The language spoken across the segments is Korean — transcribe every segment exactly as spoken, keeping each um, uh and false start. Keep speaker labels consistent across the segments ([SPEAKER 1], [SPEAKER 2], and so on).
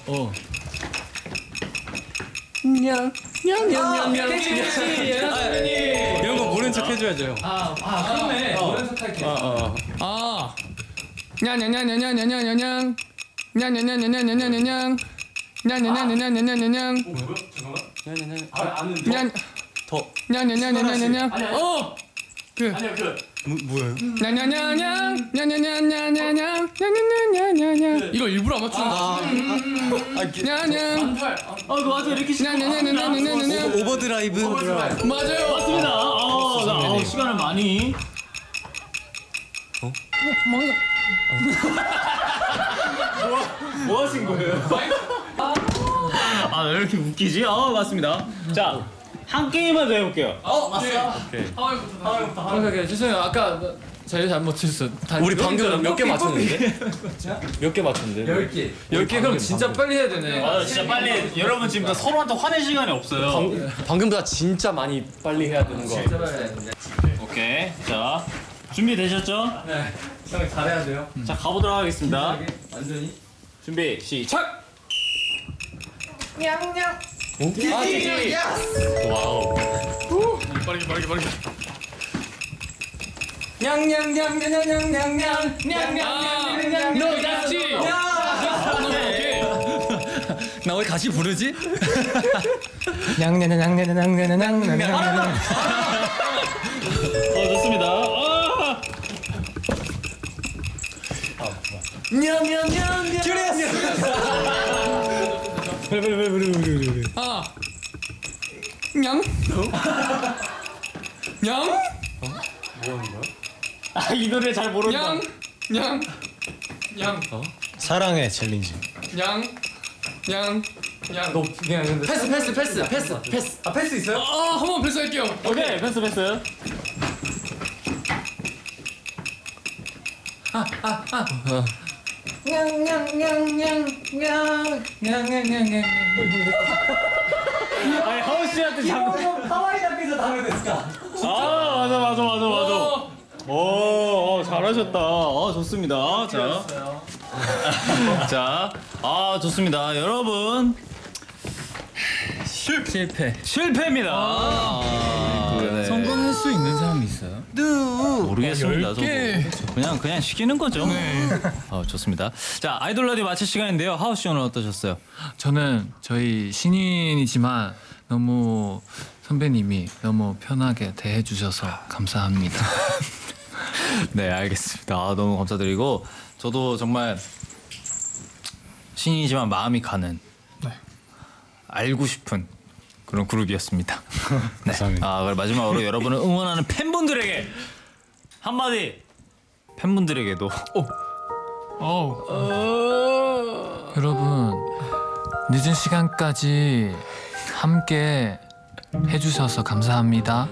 [SPEAKER 1] 어. 냥, 냥, 냥, 냥, 냥. 이런 거 모른 척 해줘야죠.
[SPEAKER 2] 아, 아, 그렇네. 모른 척 할게.
[SPEAKER 1] 아, 아. 냥냥냥냥냥냥냥냥. 냥냥냥냥냥냥냥. 냥냥냥냥냥냥냥.
[SPEAKER 2] 어, 뭐야? 잠깐만.
[SPEAKER 1] 냥냥냥.
[SPEAKER 2] 아, 아는
[SPEAKER 1] 냥.
[SPEAKER 2] 더.
[SPEAKER 1] 냥냥냥냥냥냥.
[SPEAKER 2] 아니, 아니.
[SPEAKER 1] 어. 그.
[SPEAKER 2] 아니야, 그.
[SPEAKER 1] 뭐 뭐예요? 냥냥냥냥. 냥냥냥냥냥냥. 냥냥냥냥냥. 이거 일부러 안 맞추는 거. 냥냥.
[SPEAKER 2] 어, 이거 맞아. 이렇게 시작.
[SPEAKER 1] 냥냥냥냥냥냥.
[SPEAKER 3] 오버드라이브.
[SPEAKER 1] 맞아요.
[SPEAKER 2] 맞습니다. 어, 나 어, 시간을 많이.
[SPEAKER 1] 어?
[SPEAKER 2] 뭐 하신 거예요? 아, 왜 이렇게 웃기지? 아, 맞습니다. 자, 한 게임만 더 해볼게요.
[SPEAKER 1] 어, 맞어.
[SPEAKER 3] 오케이.
[SPEAKER 2] 하와이부터, 하와이부터.
[SPEAKER 1] 오케이, 죄송해요. 아까 제일 잘 맞췄어.
[SPEAKER 3] 우리 방금 몇 개 맞췄는데? 몇 개 맞췄는데?
[SPEAKER 2] 열 개.
[SPEAKER 1] 열 개 그럼 진짜 빨리 해야 되네.
[SPEAKER 2] 아, 진짜 빨리. 여러분 지금 다 서로한테 화낼 시간이 없어요.
[SPEAKER 3] 방, 방금보다 진짜 많이 빨리 해야 되는 거.
[SPEAKER 1] 진짜 빨리 해야 되는데.
[SPEAKER 2] 오케이. 자, 준비되셨죠?
[SPEAKER 1] 네. 형 잘해야 돼요.
[SPEAKER 2] 자, 가보도록 하겠습니다.
[SPEAKER 1] 완전히.
[SPEAKER 2] 준비, 시작!
[SPEAKER 1] 아, 되게.
[SPEAKER 3] 와우.
[SPEAKER 1] 빠르게 빠르게 빠르게. 냥냥냥냥냥냥냥 냥냥냥냥냥. 너 낫지? 오케이.
[SPEAKER 3] 나 왜 같이 부르지?
[SPEAKER 1] 냥냥냥냥냥냥냥냥.
[SPEAKER 2] 어, 좋습니다. 아!
[SPEAKER 1] 냥냥냥냥. 아. 냥. 냥.
[SPEAKER 2] 아, 이 노래 잘 모른다.
[SPEAKER 1] 냥. 냥. 냥.
[SPEAKER 3] 사랑의 챌린지.
[SPEAKER 1] 양, 양, 양. 너 그냥 패스, 패스, 패스, 패스, 패스.
[SPEAKER 2] 아, 패스 있어요?
[SPEAKER 1] 아, 한 번 패스할게요.
[SPEAKER 2] 오케이, 패스, 패스.
[SPEAKER 1] 냥냥냥냥냥,
[SPEAKER 2] 아니, 하우 씨한테 잠깐. 하와이 닭에서 다음에 됐을까? 아, 맞아, 맞아, 맞아, 맞아. 오, 어, 잘하셨다. 아, 좋습니다. 자. 자, 아, 좋습니다. 여러분.
[SPEAKER 1] 실패.
[SPEAKER 2] 실패입니다. 아, 네.
[SPEAKER 1] 성공할 수 있는 사람이 있어요?
[SPEAKER 2] 모르겠습니다. 저도.
[SPEAKER 1] 개.
[SPEAKER 2] 그냥 그냥 시키는 거죠.
[SPEAKER 1] 네.
[SPEAKER 2] 어, 좋습니다. 자, 아이돌 라디오 마칠 시간인데요. 하우 씨 오늘 어떠셨어요?
[SPEAKER 1] 저는 저희 신인이지만 너무 선배님이 너무 편하게 대해주셔서 감사합니다.
[SPEAKER 2] 네, 알겠습니다. 아, 너무 감사드리고 저도 정말 신인이지만 마음이 가는
[SPEAKER 1] 네.
[SPEAKER 2] 알고 싶은 그런 그룹이었습니다. 네.
[SPEAKER 3] 감사합니다.
[SPEAKER 2] 아, 그리고 마지막으로 여러분을 응원하는 팬분들에게 한마디. 팬분들에게도
[SPEAKER 1] 어. 여러분 늦은 시간까지 함께 해주셔서 감사합니다.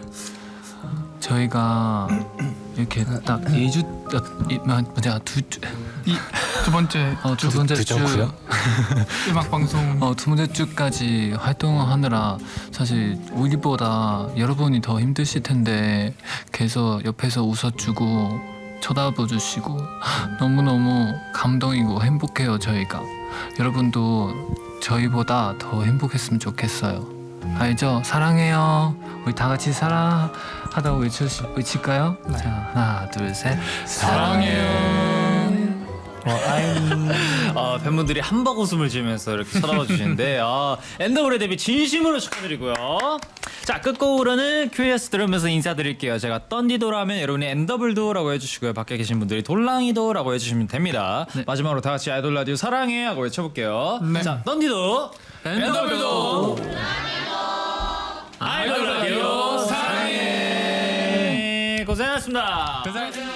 [SPEAKER 1] 저희가 이렇게 딱 이 주, 맞아 두주
[SPEAKER 4] 두 번째
[SPEAKER 1] 어, 두 번째 주
[SPEAKER 3] 주죠?
[SPEAKER 4] 음악 방송
[SPEAKER 1] 어, 두 번째 주까지 활동을 하느라 사실 우리보다 여러분이 더 힘드실 텐데 계속 옆에서 웃어주고 쳐다봐주시고 너무너무 감동이고 행복해요. 저희가 여러분도 저희보다 더 행복했으면 좋겠어요. 알죠? 사랑해요. 우리 다 같이 사랑하다고 외치, 외칠까요?
[SPEAKER 4] 네.
[SPEAKER 1] 자, 하나 둘 셋
[SPEAKER 4] 사랑해요.
[SPEAKER 2] 아, 팬분들이 한박 웃음을 지으면서 이렇게 쳐다봐 주시는데 아, 엔더블의 데뷔 진심으로 축하드리고요. 자, 끝곡으로는 큐에스 들으면서 인사드릴게요. 제가 던디도라 하면 여러분이 엔더블도라고 해주시고요. 밖에 계신 분들이 돌랑이도라고 해주시면 됩니다.
[SPEAKER 1] 네.
[SPEAKER 2] 마지막으로 다 같이 아이돌 라디오 사랑해 하고 외쳐볼게요.
[SPEAKER 4] 네.
[SPEAKER 2] 자, 던디도
[SPEAKER 1] 엔더블도
[SPEAKER 2] 아이돌 라디오 사랑해. 고생하셨습니다.
[SPEAKER 1] 고생하셨습니다.